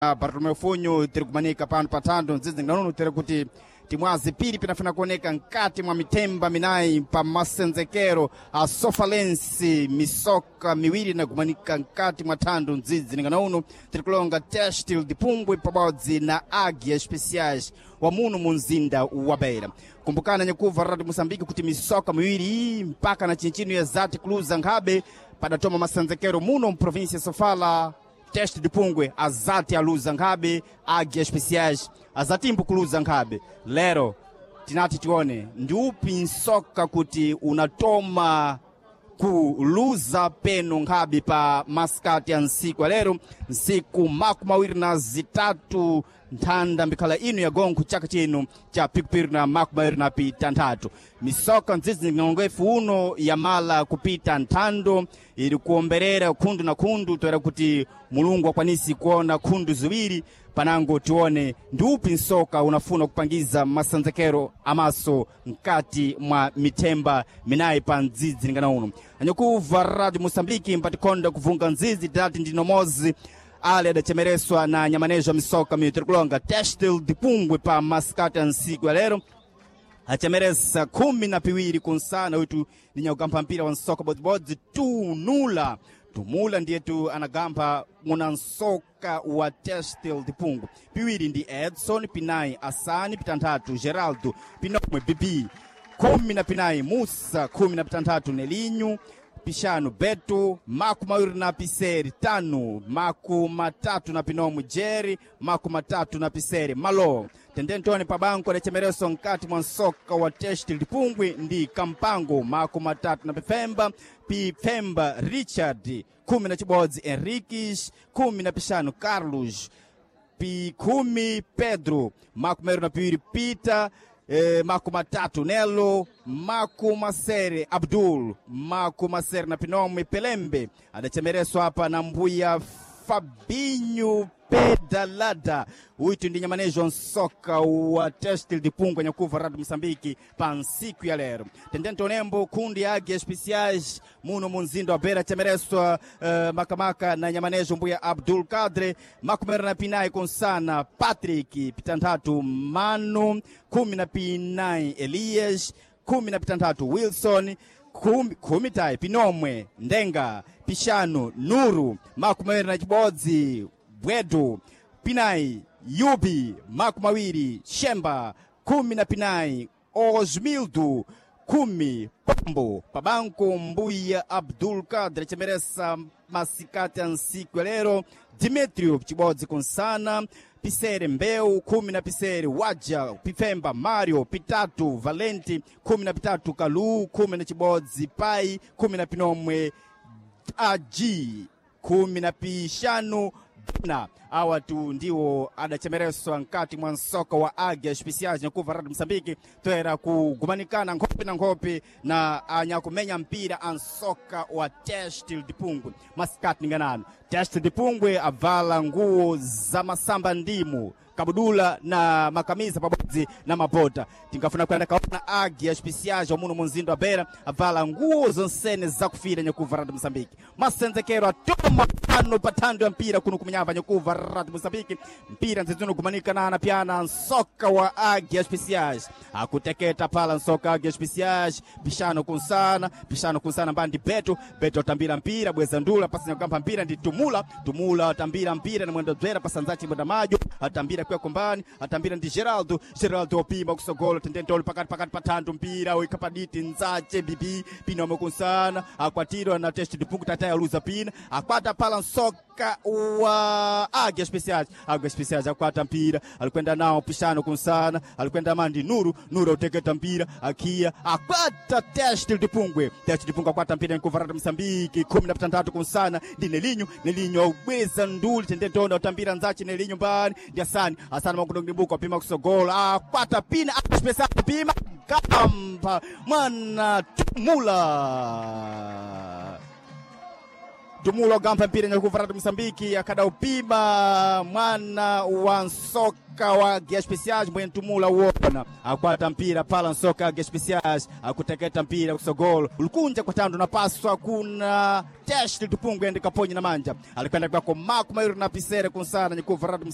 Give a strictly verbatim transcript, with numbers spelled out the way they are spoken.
Bartolomeu Funho tiri kumanika pano patando nzizi nganono tiri kuti timwazi pili pinafuna kuoneka nkati mwa mitemba minayi pa masenzekero a Sofalense misoka miwiri na kumanika nkati mwa tando nzizi nganono tiri kulonga Testil Dipumbwe pabodzi na Águia Especiais wa muno munzinda wa Beira. Kumbukana nyakuva Radio Moçambique kuti misoka miwiri mpaka na chinchino ya zati kuluza Ngabe padatoma masenzekero muno mprovinsia Sofala. Testil Dipumbwe azati aluza Ngabe, Águia Especiais azatimbu kuluza Ngabe. Lero tinati tione ndi upi nsoka kuti unatoma kuluza peno Ngabe pa maskati ya nsiku lero nsiku maku mawiri na zitatu ntanda mbikala inu ya gonku chaka chino cha pikupiri na maku mawiri na pitantatu. Misoka nzizi ngongefu uno ya mala kupita ntando ili kuomberera kundu na kundu toera kuti mulungu wakwanisi kuona kundu ziwiri panango tuone ndupi nsoka unafuna kupangiza masanzekero amaso nkati mwa mitemba minayi pa nzizi ngana uno. Anyokuva Radio Moçambique mpatikonda kuvunga nzizi dati ndinomozi ale adachemereswa na nyamanejo misoka miuterikulonga Testil Dipumbwe pa maskati ya nsiku ya lero. Achemeresa kumi na piwiri kunsana witu ninya ugampa mpira wa nsoka bodibodzi tu nula. Tumula ndiye tu anagampa muna nsoka wa Testil Dipumbwe. Piwiri ndi Edson, Pinai, Asani, Pitantatu, Geraldo, Pinomwe, Bibi. Kumi na Pinai, Musa, kumi na Pitantatu, Nelinho. Pishano Beto, maku mawiri na Piseri tano, maku matatu na Pinomu Jerry, maku matatu na Piseri Malo. Tendentoni pabanko na chemereso nkati mwansoka wa Testil Dipumbwe ndi Kampango, maku matatu na Pifemba, Pifemba Richard, kumi na Chibodzi Enriquez, kumi na Pishano Carlos, pi kumi Pedro, maku mawiri na Piwiri Peter, Eh, maku matatu Nelo, maku masere Abdul, maku masere na Pinome Pelembe. Adachemereswa hapa na Mbuya Fabinho Pedalada. Uitu ndi nyamanejo nsoka wa Testil Dipumbwe nyakuva Radio Moçambique pa nsiku ya lero. Tendento nembo kundi ya Águia Especiais muno munzindo wa Beira chemereswa uh, makamaka na nyamanejo Mbuya Abdul Kadre, makumera na Pinai Konsana Patrick, Pitantatu Manu, kumi na Pinai Elias, kumi na Pitantatu Wilson, kumi, kumi tai Pinomwe Ndenga, Pishano Nuru, makumera na Chibodzi Bwedo, Pinai Yubi, maku mawiri Shemba, kumi na Pinai Osmildo, kumi Pombo pabanko Mbuya Abdul Kadre chemeresa masikati ya nsiku lero. Dimitrio Chibodzi Konsana, Pisere Mbeu, kumi na Pisere Waja, Pifemba Mario, Pitatu Valenti, kumi na Pitatu Kalu, kumi na Chibodzi Pai, kumi na Pinomwe Aji, kumi na Pishano na awa tu ndiwo adachemereswa nkati mwa nsoka wa Águia Especiais nyakuva Radio Moçambique toera kugumanikana ngopi na ngopi na anyakumenya mpira ansoka wa Testil Dipumbwe maskati nganano. Testil Dipumbwe avala nguo za masamba ndimu kabudula na makamiza pabodzi na mabota. Tingafuna kwenda kaona Águia Especiais wa muno munzindo wa Beira avala nguo zonsene za kufira nyakuva Radio Moçambique. Masenzekero atoma pano patando ya mpira kuno kuminyava nyakuva Radio Moçambique. Mpira nzizuno kumanika na anapiana nsoka wa Águia Especiais. Akuteketa pala nsoka Águia Especiais. Pishano Kunsana, Pishano Kunsana mbandi Beto, Beto tambira mpira, Bweza Ndula pasi nyakamba mpira ndi Tumula, Tumula tambira mpira na mwendo zwera pasanzachi mwenda majo, atambira kwa kombani, atambira ndi Geraldo, Geraldo opima kusogolo, tendentoli pakati pakati patando mpira, oikapaditi nzache, Bibi, Pinome Kunsana, akwatiro na Testil Dipumbwe tataya luza pina, akwata pala nsoka wa Águia Especiais. Águia Especiais akwata mpira, alikwenda nao Pishano Kunsana, alikwenda mandi Nuru, Nuru uteketa mpira, akia, akwata Testil Dipumbwe. Testil Dipumbwe akwata mpira nkuva Radio Moçambique, kumi na pitantatu Kunsana, ndi Nelinho, Nelinho Bweza Nduli, tendentona utambira nzache Nelinho mbani, ndi Asani, Asani makudongi mbuko apima kusogola, akwata pina, Águia Especiais apima, Kampa, Mwana Tumula. Tumula gampa mpira nyakuva Radio Moçambique akada upima mwana wa nsoka wa Águia Especiais mwenye Tumula uona akwata mpira pala nsoka Águia Especiais akuteketa mpira kusogolo ulikunja kwa tando na paswa kuna Testil Dipumbwe ndika ponyi na manja alikwenda kwa maku mairu na Pisere Kunsana nyakuva Radio